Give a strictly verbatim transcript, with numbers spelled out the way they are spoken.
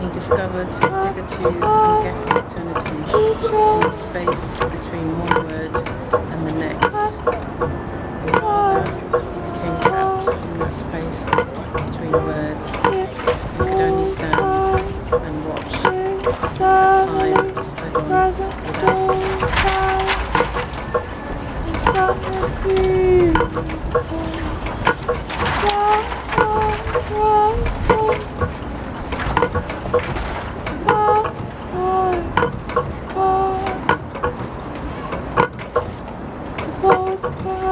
he discovered hitherto unguessed eternities in the space between one word and the next. Or rather, he became trapped in that space between words and could only stand and watch as time sped on without him.